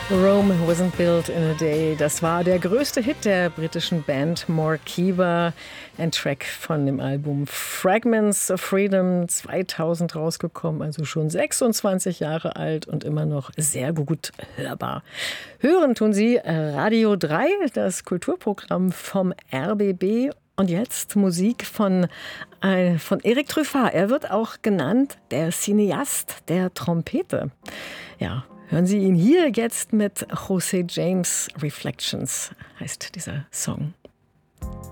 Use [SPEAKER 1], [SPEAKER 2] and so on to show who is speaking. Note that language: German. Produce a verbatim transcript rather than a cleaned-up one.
[SPEAKER 1] Rome wasn't built in a day. Das war der größte Hit der britischen Band Morkiva. Ein Track von dem Album Fragments of Freedom zweitausend rausgekommen, also schon sechsundzwanzig Jahre alt und immer noch sehr gut hörbar. Hören tun Sie Radio drei, das Kulturprogramm vom R B B. Und jetzt Musik von, äh, von Eric Truffat. Er wird auch genannt der Cineast der Trompete. Ja, hören Sie ihn hier jetzt mit José James Reflections, heißt dieser Song.